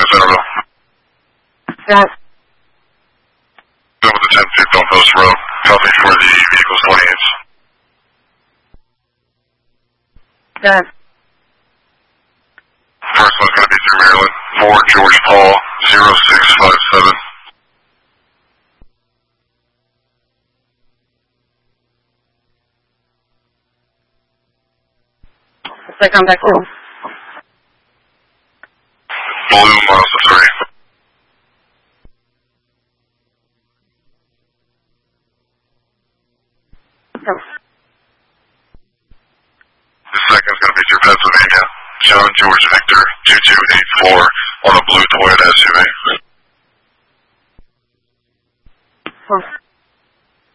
to Centerville. Got it. With the 10th Street Film Post Road. Copy for the vehicles 28s. Got it. First one's going to be through Maryland. 4 George Paul 0657. Looks like I'm back home. Blue Mazda 3. The second's going to be through Pennsylvania. John George Victor 2284 on a blue Toyota SUV.